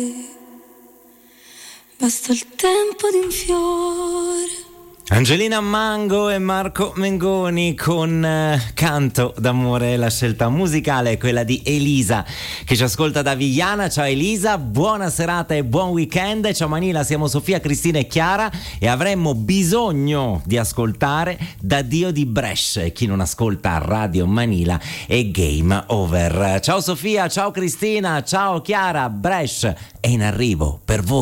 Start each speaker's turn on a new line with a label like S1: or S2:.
S1: Basta il tempo di un fiore.
S2: Angelina Mango e Marco Mengoni con Canto d'amore. La scelta musicale è quella di Elisa che ci ascolta da Vigliana. Ciao Elisa, buona serata e buon weekend. Ciao Manila, siamo Sofia, Cristina e Chiara e avremmo bisogno di ascoltare Da Dio di Brescia. Chi non ascolta Radio Manila è game over. Ciao Sofia, ciao Cristina, ciao Chiara. Brescia è in arrivo per voi.